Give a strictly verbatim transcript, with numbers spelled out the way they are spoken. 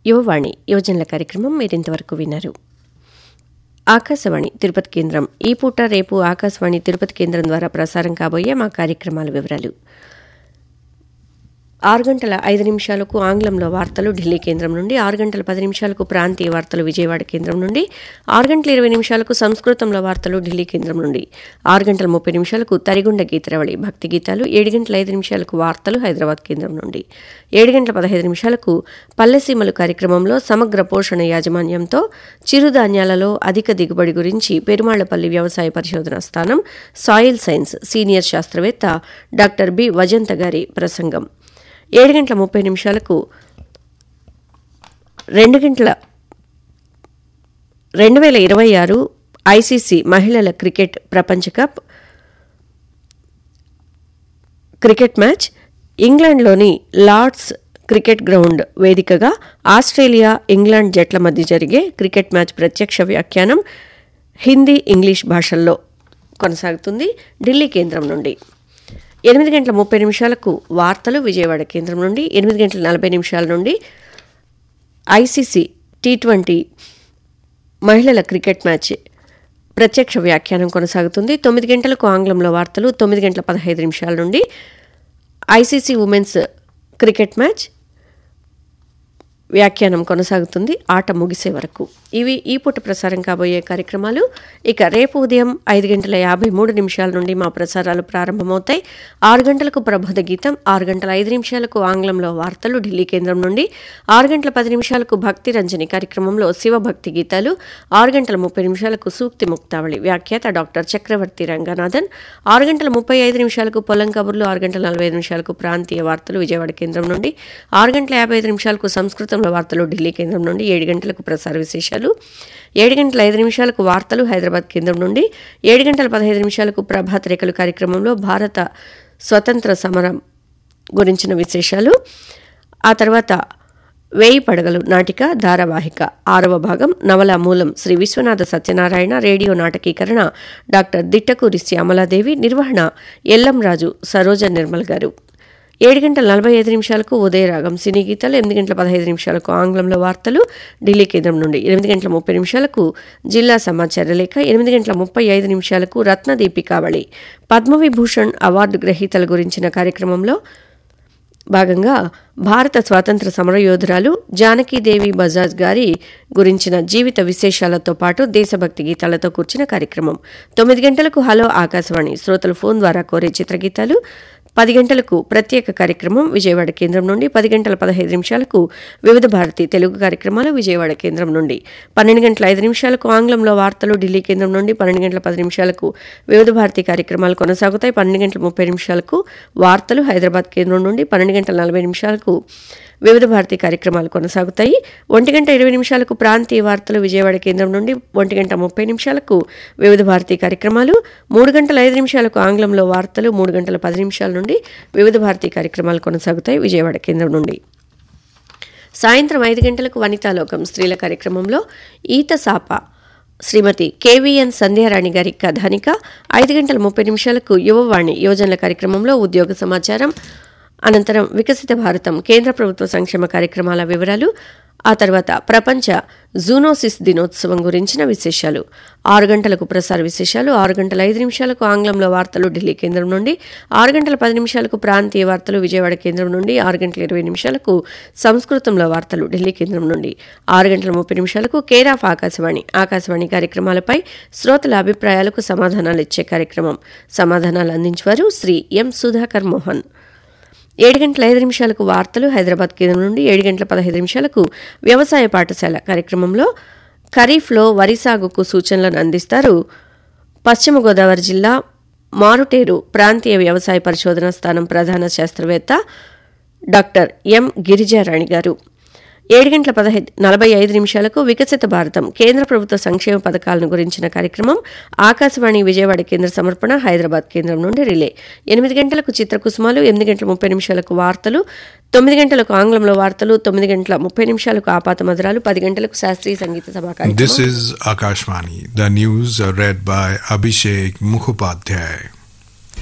యువవాణి యువజనుల కార్యక్రమం మీరింతవరకు విన్నారు. ఆకాశవాణి తిరుపతి కేంద్రం ఈ పూట రేపు ఆకాశవాణి తిరుపతి కేంద్రం ద్వారా ప్రసారం కాబోయే మా కార్యక్రమాల వివరాలు. ఆరు గంటల ఐదు నిమిషాలకు ఆంగ్లంలో వార్తలు ఢిల్లీ కేంద్రం నుండి, ఆరు గంటల పది నిమిషాలకు ప్రాంతీయ వార్తలు విజయవాడ కేంద్రం నుండి, ఆరు గంటల ఇరవై నిమిషాలకు సంస్కృతంలో వార్తలు ఢిల్లీ కేంద్రం నుండి, ఆరు గంటల ముప్పై నిమిషాలకు తరిగుండ గీతరవళి భక్తి గీతాలు, ఏడు గంటల ఐదు నిమిషాలకు వార్తలు హైదరాబాద్ కేంద్రం నుండి, ఏడు గంటల పదహైదు నిమిషాలకు పల్లెసీమలు కార్యక్రమంలో సమగ్ర పోషణ యాజమాన్యంతో చిరుధాన్యాలలో అధిక దిగుబడి గురించి పెరుమాళ్లపల్లి వ్యవసాయ పరిశోధనా స్థానం సాయిల్ సైన్స్ సీనియర్ శాస్త్రవేత్త డాక్టర్ బి వజంత గారి ప్రసంగం, ఏడు గంటల ముప్పై నిమిషాలకు రెండు గంటల రెండు వేల ఇరవై ఆరు ఐసీసీ మహిళల క్రికెట్ ప్రపంచ కప్ క్రికెట్ మ్యాచ్ ఇంగ్లాండ్లోని లార్డ్స్ క్రికెట్ గ్రౌండ్ వేదికగా ఆస్ట్రేలియా ఇంగ్లాండ్ జట్ల మధ్య జరిగే క్రికెట్ మ్యాచ్ ప్రత్యక్ష వ్యాఖ్యానం హిందీ ఇంగ్లీష్ భాషల్లో కొనసాగుతుంది ఢిల్లీ కేంద్రం నుండి. ఎనిమిది గంటల ముప్పై నిమిషాలకు వార్తలు విజయవాడ కేంద్రం నుండి, ఎనిమిది గంటల నలభై నిమిషాల నుండి ఐసీసీ టీ ట్వంటీ మహిళల క్రికెట్ మ్యాచ్ ప్రత్యక్ష వ్యాఖ్యానం కొనసాగుతుంది. తొమ్మిది గంటలకు ఆంగ్లంలో వార్తలు, తొమ్మిది గంటల పదహైదు నిమిషాల నుండి ఐసీసీ ఉమెన్స్ క్రికెట్ మ్యాచ్ వ్యాఖ్యానం కొనసాగుతుంది ఆట ముగిసే వరకు. ఇవి ఈ పూట ప్రసారం కాబోయే కార్యక్రమాలు. ఇక రేపు ఉదయం ఐదు గంటల యాభై మూడు నిమిషాల నుండి మా ప్రసారాలు ప్రారంభమవుతాయి. ఆరు గంటలకు ప్రబోధ గీతం, ఆరు గంటల ఐదు నిమిషాలకు ఆంగ్లంలో వార్తలు ఢిల్లీ కేంద్రం నుండి, ఆరు గంటల పది నిమిషాలకు భక్తి రంజని కార్యక్రమంలో శివభక్తి గీతాలు, ఆరు గంటల ముప్పై నిమిషాలకు సూక్తి ముక్తావళి వ్యాఖ్యాత డాక్టర్ చక్రవర్తి రంగనాథన్, ఆరు గంటల ముప్పై ఐదు నిమిషాలకు పొలం కబుర్లు, ఆరు గంటల నలభై ఐదు నిమిషాలకు ప్రాంతీయ వార్తలు విజయవాడ కేంద్రం నుండి, ఆరు గంటల యాభై ఐదు నిమిషాలకు సంస్కృతం వార్తలు ఢిల్లీ కేంద్రం నుండి, ఏడు గంటలకు ప్రసార విశేషాలు, ఏడు గంటల ఐదు నిమిషాలకు వార్తలు హైదరాబాద్ కేంద్రం నుండి, ఏడు గంటల పదహైదు నిమిషాలకు ప్రభాత రేఖలు కార్యక్రమంలో భారత స్వతంత్ర సమరం గురించిన విశేషాలు, ఆ తర్వాత వేయి పడగలు నాటిక ధారావాహిక ఆరవ భాగం నవల మూలం శ్రీ విశ్వనాథ సత్యనారాయణ, రేడియో నాటకీకరణ డాక్టర్ దిట్టకూరి శ్యామలాదేవి, నిర్వహణ ఎల్లంరాజు సరోజ నిర్మల్ గారు. ఏడు గంటల నలభై ఐదు నిమిషాలకు ఉదయరాగం సినీ గీతాలు, ఎనిమిది గంటల పదహైదు నిమిషాలకు ఆంగ్లంలో వార్తలు ఢిల్లీ కేంద్రం నుండి, ఎనిమిది గంటల ముప్పై నిమిషాలకు జిల్లా సమాచార లేఖ, ఎనిమిది గంటల ముప్పై ఐదు నిమిషాలకు రత్నదీపికావళి పద్మవిభూషణ్ అవార్డు గ్రహీతల గురించిన కార్యక్రమంలో భాగంగా భారత స్వాతంత్ర సమరయోధురాలు జానకీదేవి బజాజ్ గారి గురించిన జీవిత విశేషాలతో పాటు దేశభక్తి గీతాలతో కూర్చిన కార్యక్రమం. తొమ్మిది గంటలకు హలో ఆకాశవాణి శ్రోతలు ఫోన్ ద్వారా కోరే చిత్రగీతాలు, పది గంటలకు ప్రత్యేక కార్యక్రమం విజయవాడ కేంద్రం నుండి, పది గంటల పదహైదు నిమిషాలకు వివిధ భారతి తెలుగు కార్యక్రమాలు విజయవాడ కేంద్రం నుండి, పన్నెండు గంటల ఐదు నిమిషాలకు ఆంగ్లంలో వార్తలు ఢిల్లీ కేంద్రం నుండి, పన్నెండు గంటల పది నిమిషాలకు వివిధ భారతి కార్యక్రమాలు కొనసాగుతాయి. పన్నెండు గంటల ముప్పై నిమిషాలకు వార్తలు హైదరాబాద్ కేంద్రం నుండి, పన్నెండు గంటల నలభై నిమిషాలకు వివిధ భారతి కార్యక్రమాలు కొనసాగుతాయి. ఒంటి గంట ఇరవై నిమిషాలకు ప్రాంతీయ వార్తలు విజయవాడ కేంద్రం నుండి, ఒంటి గంట ముప్పై నిమిషాలకు వివిధ భారతి కార్యక్రమాలు, మూడు గంటల ఐదు నిమిషాలకు ఆంగ్లంలో వార్తలు, మూడు గంటల పది నిమిషాల నుండి వివిధ భారతి కార్యక్రమాలు కొనసాగుతాయి విజయవాడ కేంద్రం నుండి. సాయంత్రం ఐదు గంటలకు వనితాలోకం స్త్రీల కార్యక్రమంలో ఈత సాప శ్రీమతి కేవీఎన్ సంధ్యారాణి గారి కథానిక, ఐదు గంటల ముప్పై నిమిషాలకు యువవాణి యువజనుల కార్యక్రమంలో ఉద్యోగ సమాచారం, అనంతరం వికసిత భారతం కేంద్ర ప్రభుత్వ సంక్షేమ కార్యక్రమాల వివరాలు, ఆ తర్వాత ప్రపంచ జూనోసిస్ దినోత్సవం గురించిన విశేషాలు, ఆరు గంటలకు ప్రసార విశేషాలు, ఆరు గంటల ఐదు నిమిషాలకు ఆంగ్లంలో వార్తలు ఢిల్లీ కేంద్రం నుండి, ఆరు గంటల పది నిమిషాలకు ప్రాంతీయ వార్తలు విజయవాడ కేంద్రం నుండి, ఆరు గంటల ఇరవై నిమిషాలకు సంస్కృతంలో వార్తలు ఢిల్లీ కేంద్రం నుండి, ఆరు గంటల ముప్పై నిమిషాలకు కేర్ ఆఫ్ ఆకాశవాణి ఆకాశవాణి కార్యక్రమాలపై శ్రోతల అభిప్రాయాలకు సమాధానాలు ఇచ్చే కార్యక్రమం. సమాధానాలు అందించేవారు శ్రీ ఎం సుధాకర్ మోహన్. ఏడు గంటల ఐదు నిమిషాలకు వార్తలు హైదరాబాద్ కేంద్రం నుండి, ఏడు గంటల పదహైదు నిమిషాలకు వ్యవసాయ పాఠశాల కార్యక్రమంలో ఖరీఫ్లో వరి సాగుకు సూచనలను అందిస్తారు పశ్చిమ గోదావరి జిల్లా మారుటేరు ప్రాంతీయ వ్యవసాయ పరిశోధనా స్థానం ప్రధాన శాస్త్రవేత్త డాక్టర్ ఎం గిరిజారాణి గారు. ఏడు గంటల పదహైదు నలభై ఐదు నిమిషాలకు వికసిత భారతం కేంద్ర ప్రభుత్వ సంక్షేమ పథకాలను గురించిన కార్యక్రమం ఆకాశవాణి విజయవాడ కేంద్ర సమర్పణ హైదరాబాద్ కేంద్రం నుండి రిలే. ఎనిమిది గంటలకు చిత్రకుసుమాలు, ఎనిమిది గంటల ముప్పై నిమిషాలకు వార్తలు, తొమ్మిది గంటలకు ఆంగ్లంలో వార్తలు, తొమ్మిది గంటల ముప్పై నిమిషాలకు ఆపాత మధురాలు, పది గంటలకు శాస్త్రీయ సంగీత సభ కార్యక్రమం. This is Akashvani. The news read by Abhishek Mukhopadhyay.